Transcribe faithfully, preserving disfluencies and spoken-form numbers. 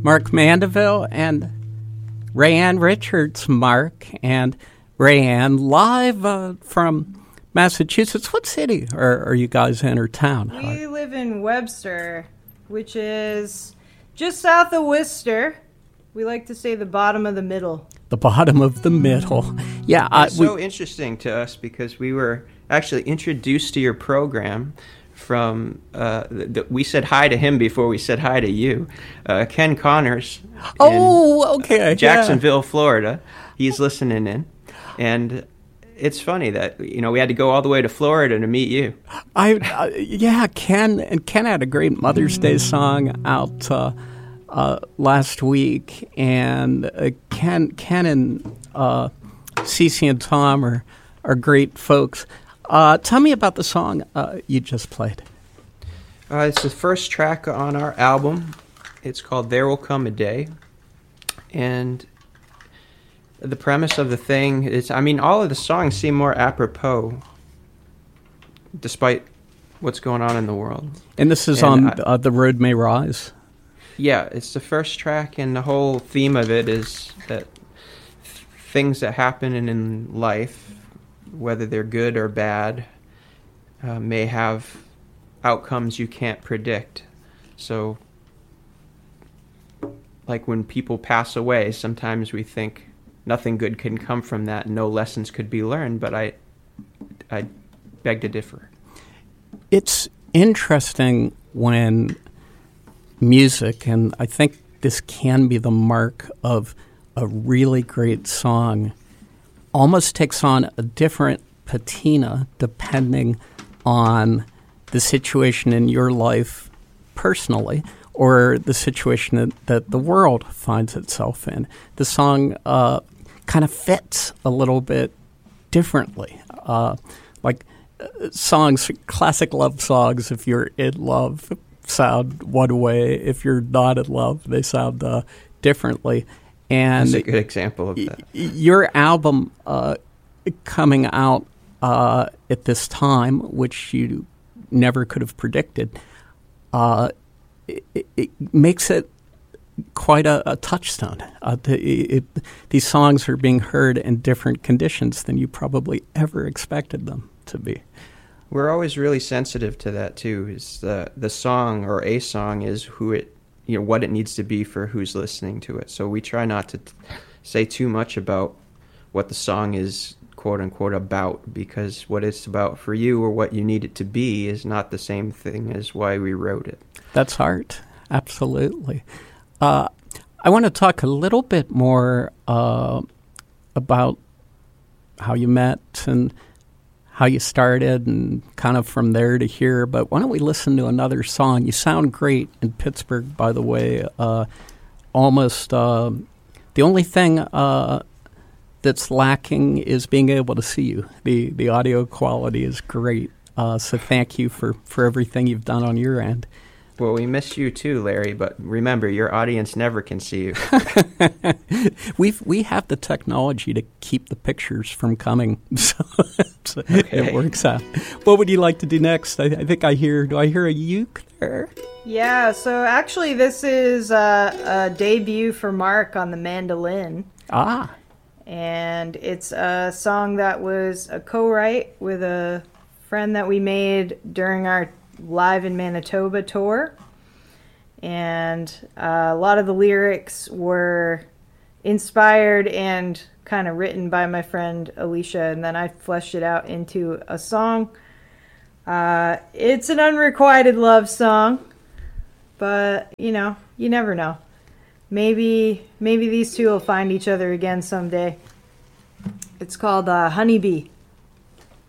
Mark Mandeville and Rayanne Richards. Mark and Rayanne live uh, from Massachusetts. What city are, are you guys in or town? We live in Webster, which is just south of Worcester. We like to say the bottom of the middle. The bottom of the middle. Yeah. Uh, it's so we, interesting to us because we were actually introduced to your program from, uh, the, the, we said hi to him before we said hi to you. Uh, Ken Connors. Oh, in, okay. Uh, Jacksonville, yeah. Florida. He's listening in. And it's funny that, you know, we had to go all the way to Florida to meet you. I uh, Yeah, Ken, and Ken had a great Mother's Day song out uh, uh, last week. And uh, Ken, Ken and uh, Cece and Tom are, are great folks. Uh, tell me about the song uh, you just played. Uh, it's the first track on our album. It's called There Will Come a Day. And the premise of the thing is, I mean, all of the songs seem more apropos despite what's going on in the world. And this is and on I, uh, The Road May Rise? Yeah, it's the first track, and the whole theme of it is that th- things that happen in, in life, whether they're good or bad, uh, may have outcomes you can't predict. So, like when people pass away, sometimes we think nothing good can come from that, no lessons could be learned, but I, I beg to differ. It's interesting when music, and I think this can be the mark of a really great song, almost takes on a different patina depending on the situation in your life personally or the situation that, that the world finds itself in. The song uh, kind of fits a little bit differently. Uh, like uh, songs, classic love songs, if you're in love, sound one way. If you're not in love, they sound uh, differently. And that's a good example of that. Y- your album uh, coming out uh, at this time, which you never could have predicted, uh, it, it makes it quite a, a touchstone. Uh, it, it, these songs are being heard in different conditions than you probably ever expected them to be. We're always really sensitive to that too. Is the the song or a song is who it, you know, what it needs to be for who's listening to it. So we try not to t- say too much about what the song is, quote unquote, about, because what it's about for you or what you need it to be is not the same thing as why we wrote it. That's art, absolutely. Uh, I want to talk a little bit more uh, about how you met and how you started and kind of from there to here, but why don't we listen to another song? You sound great in Pittsburgh, by the way. Uh, almost uh, the only thing uh, that's lacking is being able to see you. The the audio quality is great, uh, so thank you for, for everything you've done on your end. Well, we miss you too, Larry, but remember, your audience never can see you. We've, we have the technology to keep the pictures from coming, so, so okay. It works out. What would you like to do next? I, I think I hear, do I hear a uke there? Yeah, so actually this is a, a debut for Mark on the mandolin. Ah. And it's a song that was a co-write with a friend that we made during our Live in Manitoba tour, and uh, a lot of the lyrics were inspired and kind of written by my friend Alicia, and then I fleshed it out into a song. Uh, it's an unrequited love song, but you know, you never know. Maybe maybe these two will find each other again someday. It's called uh, Honeybee.